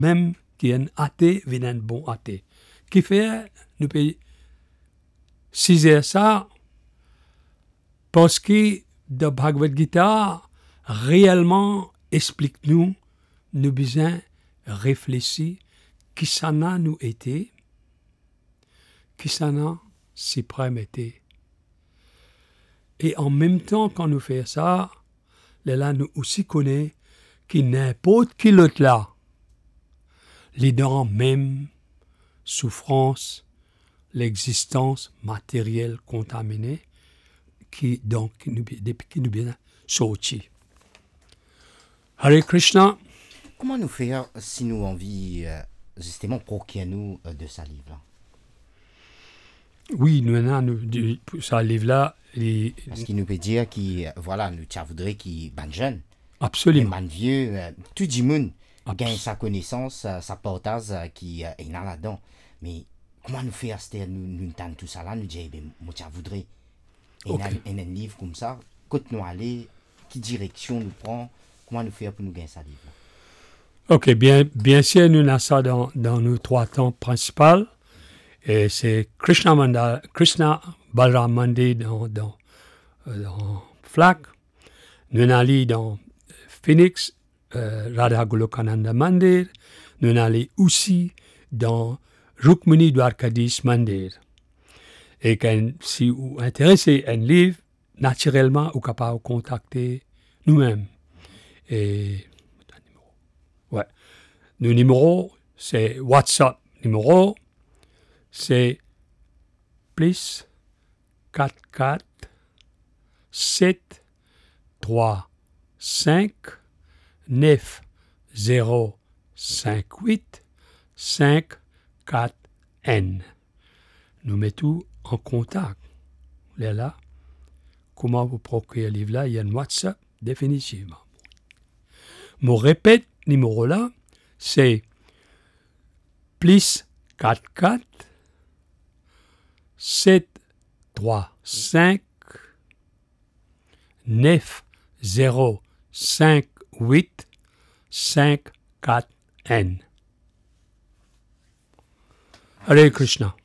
Même qui est un athée, vient un bon athée. Qui fait, nous pouvons saisir ça, parce que le Bhagavad Gita réellement explique-nous, nous besoin réfléchir, qui ça n'a nous été, qui ça n'a suprême été. Et en même temps, quand nous faisons ça, là, nous aussi connaissons que n'importe qui l'autre là, les dents même, souffrance, l'existence matérielle contaminée, qui donc nous bien sorti. Hare Krishna. Comment nous faire si nous envie justement procurer nous de ce livre-là? Oui, nous avons ce livre-là. Parce qu'il nous peut dire que voilà, nous voudrait qu'il ban jeune. Absolument. Mais ban vieux, tout le monde gagne sa connaissance, sa portage qui est là-dedans. Mais comment nous faire nous entendre tout ça là, nous dire, moi je voudrais un livre comme ça, quand nous aller, quelle direction nous prend, comment nous faire pour nous gagner ce livre? Ok, bien sûr, nous avons ça dans nos 3 temps principaux. Et c'est Krishna Balaram Mandir dans Flac. Nous allons dans Phoenix, Radha Golokananda Mandir. Nous allons aussi dans Rukmini Dwarkadish Mandir. Et si vous êtes intéressé à un livre, naturellement, vous êtes capable de contacter nous-mêmes. Et ouais. Le numéro, c'est WhatsApp. Numéro, c'est plus 44 7 3 5 9 0 5 8 5 4 N. Nous mettons en contact. Là, comment vous procurer le livre là? Il y a un WhatsApp, définitivement. Je répète, numéro là, c'est plus 44 7 3 5 9 0 5 8 5 4 N. Hare Krishna.